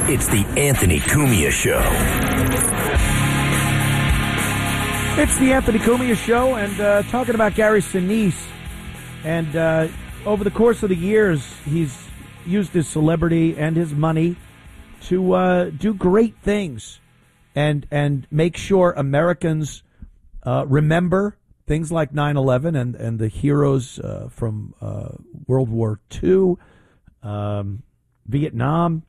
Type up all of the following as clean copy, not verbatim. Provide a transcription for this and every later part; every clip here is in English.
It's the Anthony Cumia Show. It's the Anthony Cumia Show, and talking about Gary Sinise. And over the course of the years, he's used his celebrity and his money to do great things and make sure Americans remember things like 9/11 and the heroes from World War II, Vietnam.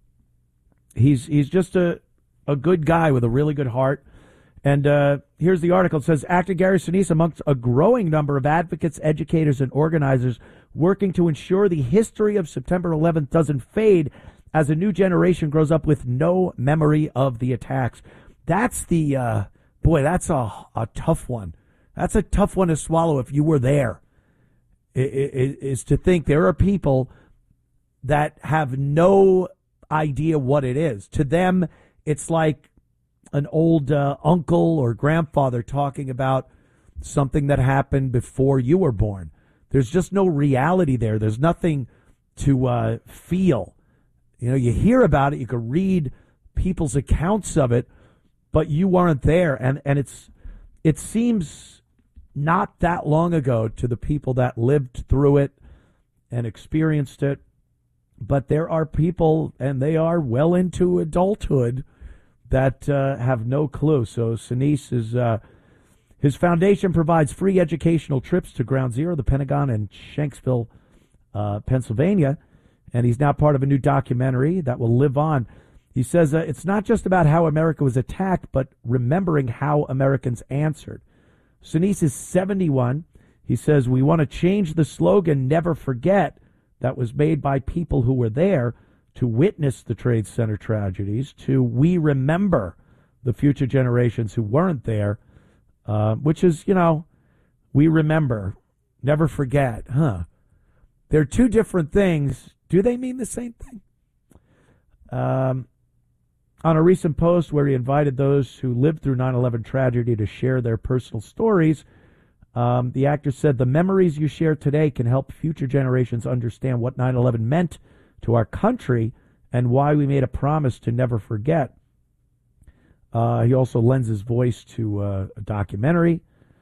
He's just a good guy with a really good heart. And here's the article. It says, actor Gary Sinise amongst a growing number of advocates, educators, and organizers working to ensure the history of September 11th doesn't fade as a new generation grows up with no memory of the attacks. That's the, that's a tough one. That's a tough one to swallow if you were there, is to think there are people that have no idea what it is. To them, it's like an old uncle or grandfather talking about something that happened before you were born. There's just no reality there. There's nothing to feel. You know, you hear about it, you can read people's accounts of it, but you weren't there. And it seems not that long ago to the people that lived through it and experienced it. But there are people, and they are well into adulthood, that have no clue. So Sinise is, his foundation provides free educational trips to Ground Zero, the Pentagon, in Shanksville, Pennsylvania. And he's now part of a new documentary that will live on. He says it's not just about how America was attacked, but remembering how Americans answered. Sinise is 71. He says, we want to change the slogan, never forget, that was made by people who were there to witness the Trade Center tragedies, to we remember the future generations who weren't there, which is, we remember, never forget. They're two different things. Do they mean the same thing? On a recent post where he invited those who lived through 9/11 tragedy to share their personal stories, the actor said, the memories you share today can help future generations understand what 9/11 meant to our country and why we made a promise to never forget. He also lends his voice to a documentary.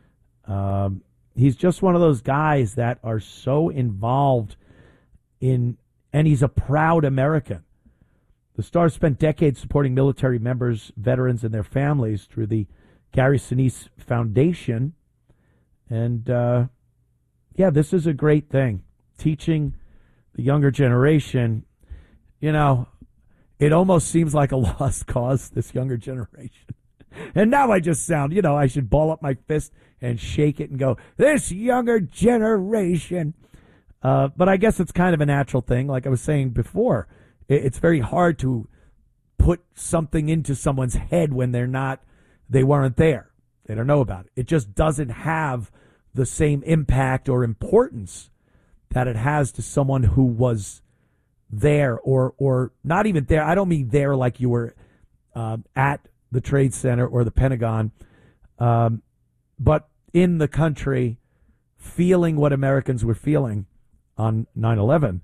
He's just one of those guys that are so involved in, and he's a proud American. The star spent decades supporting military members, veterans, and their families through the Gary Sinise Foundation. And, this is a great thing. Teaching the younger generation, it almost seems like a lost cause, this younger generation. And now I just sound, I should ball up my fist and shake it and go, this younger generation. But I guess it's kind of a natural thing. Like I was saying before, it's very hard to put something into someone's head when they weren't there. They don't know about it. It just doesn't have the same impact or importance that it has to someone who was there or not even there. I don't mean there like you were at the Trade Center or the Pentagon, but in the country, feeling what Americans were feeling on 9/11.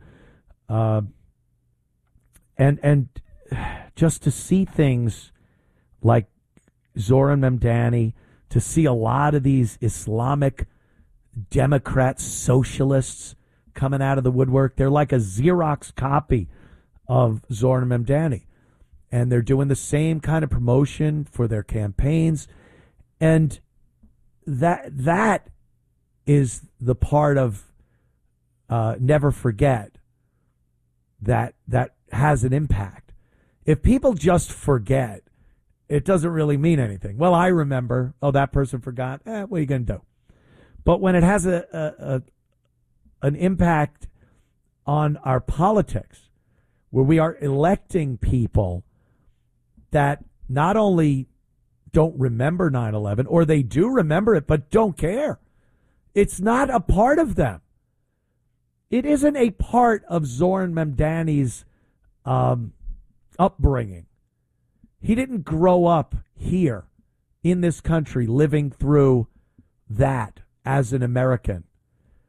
And just to see things like Zoran Mamdani, to see a lot of these Islamic Democrat socialists coming out of the woodwork. They're like a Xerox copy of Zoran Mamdani. And they're doing the same kind of promotion for their campaigns. And that is the part of never forget that has an impact. If people just forget, it doesn't really mean anything. Well, I remember. Oh, that person forgot. What are you going to do? But when it has an impact on our politics, where we are electing people that not only don't remember 9/11, or they do remember it but don't care. It's not a part of them. It isn't a part of Zoran Mamdani's upbringing. He didn't grow up here in this country living through that as an American.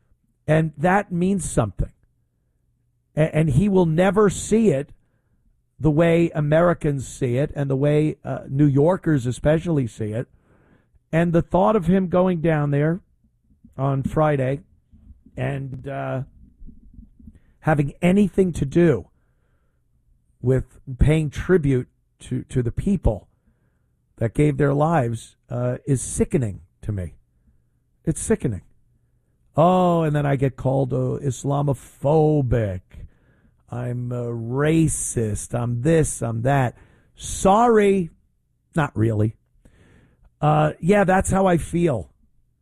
And that means something. And he will never see it the way Americans see it and the way New Yorkers especially see it. And the thought of him going down there on Friday and having anything to do with paying tribute to the people that gave their lives is sickening to me. It's sickening. Oh, and then I get called Islamophobic. I'm a racist. I'm this, I'm that. Sorry. Not really. Yeah, that's how I feel.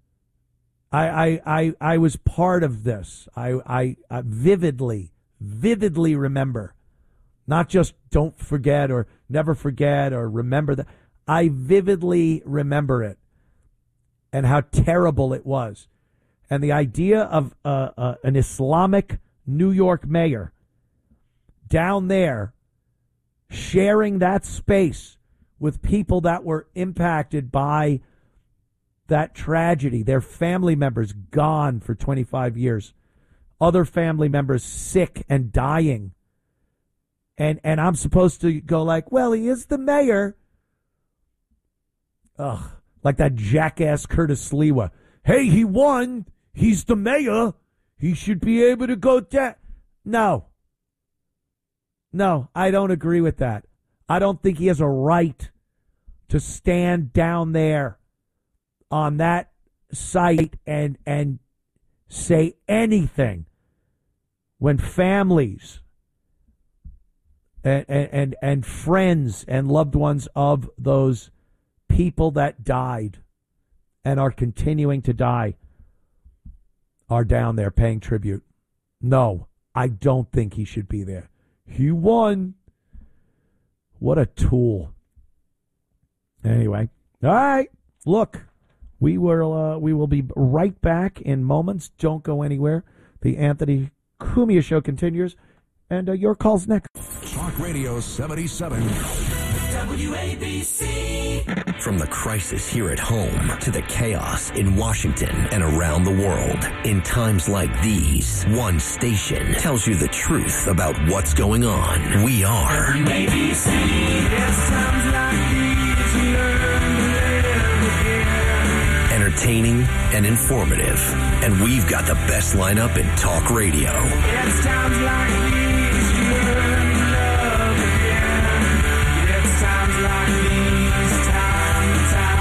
I was part of this. I vividly remember. Not just don't forget or never forget or remember that. I vividly remember it and how terrible it was. And the idea of an Islamic New York mayor down there sharing that space with people that were impacted by that tragedy, their family members gone for 25 years, other family members sick and dying. And I'm supposed to go like, well, he is the mayor. Ugh, like that jackass Curtis Sliwa. Hey, he won. He's the mayor. He should be able to go down. No, I don't agree with that. I don't think he has a right to stand down there on that site and say anything when families and friends and loved ones of those people that died and are continuing to die are down there paying tribute. No, I don't think he should be there. He won. What a tool. Anyway, all right. Look, we will be right back in moments. Don't go anywhere. The Anthony Cumia Show continues, and your call's next. Talk Radio 77. WABC. From the crisis here at home to the chaos in Washington and around the world, in times like these, one station tells you the truth about what's going on. We are WABC. It's times like these you learn to live again. Entertaining and informative, and we've got the best lineup in talk radio. It's times like these you learn to love again. It's times like these, time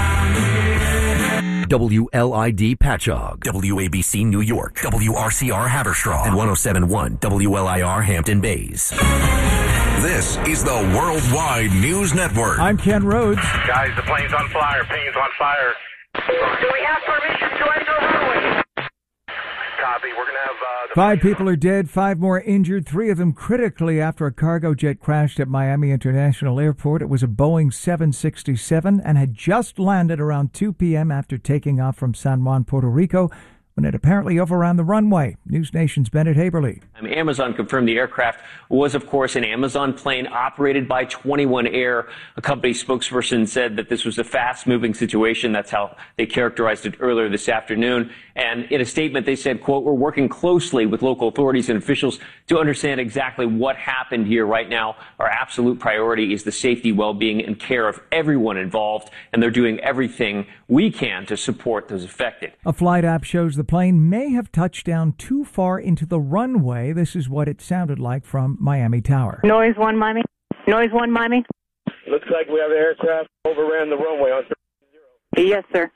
again. WLID Patchogue, WABC New York, WRCR Haverstraw, and 107.1 WLIR Hampton Bays. This is the Worldwide News Network. I'm Ken Rhodes. Guys, the plane's on fire. Plane's on fire. Do we have permission to enter the runway? Copy. We're going to have... 5 people are dead, 5 more injured, 3 of them critically after a cargo jet crashed at Miami International Airport. It was a Boeing 767 and had just landed around 2 p.m. after taking off from San Juan, Puerto Rico, when it apparently overran the runway. News Nation's Bennett Haberly. Amazon confirmed the aircraft was, of course, an Amazon plane operated by 21 Air. A company spokesperson said that this was a fast-moving situation. That's how they characterized it earlier this afternoon. And in a statement, they said, quote, "We're working closely with local authorities and officials to understand exactly what happened here. Right now, our absolute priority is the safety, well-being, and care of everyone involved, and they're doing everything we can to support those affected." A flight app shows the plane may have touched down too far into the runway. This is what it sounded like from Miami Tower. Noise 1 Miami. Noise 1 Miami. Looks like we have an aircraft overran the runway on 30. Yes, sir.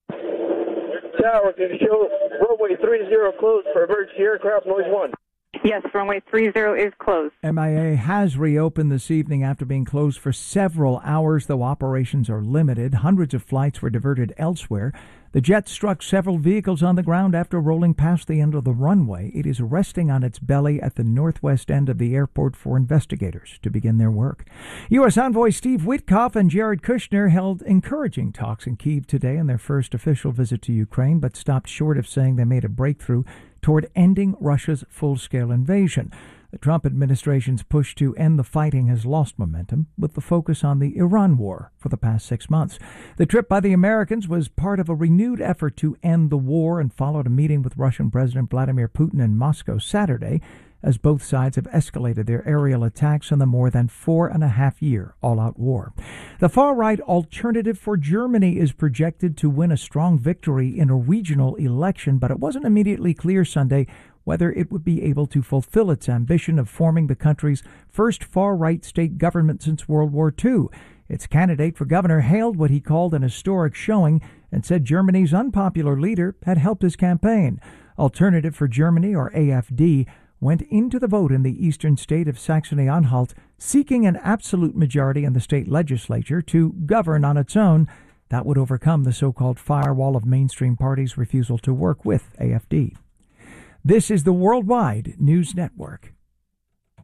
Tower, can you show runway 30 closed for emergency aircraft, noise 1? Yes, runway 30 is closed. MIA has reopened this evening after being closed for several hours, though operations are limited. Hundreds of flights were diverted elsewhere. The jet struck several vehicles on the ground after rolling past the end of the runway. It is resting on its belly at the northwest end of the airport for investigators to begin their work. U.S. Envoy Steve Witkoff and Jared Kushner held encouraging talks in Kyiv today in their first official visit to Ukraine, but stopped short of saying they made a breakthrough toward ending Russia's full-scale invasion. The Trump administration's push to end the fighting has lost momentum, with the focus on the Iran war for the past 6 months. The trip by the Americans was part of a renewed effort to end the war and followed a meeting with Russian President Vladimir Putin in Moscow Saturday. as both sides have escalated their aerial attacks in the more than 4.5-year all-out war. The far-right Alternative for Germany is projected to win a strong victory in a regional election, but it wasn't immediately clear Sunday whether it would be able to fulfill its ambition of forming the country's first far-right state government since World War II. Its candidate for governor hailed what he called an historic showing and said Germany's unpopular leader had helped his campaign. Alternative for Germany, or AfD, went into the vote in the eastern state of Saxony-Anhalt, seeking an absolute majority in the state legislature to govern on its own. That would overcome the so-called firewall of mainstream parties' refusal to work with AfD. This is the Worldwide News Network.